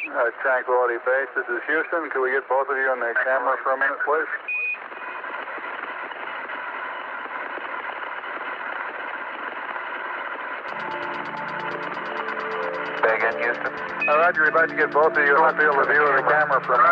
Tranquility Base, this is Houston. Could we get both of you on the camera for a minute, please? Say again, Houston. Roger, we'd like to get both of you in the field of view of the camera for a minute.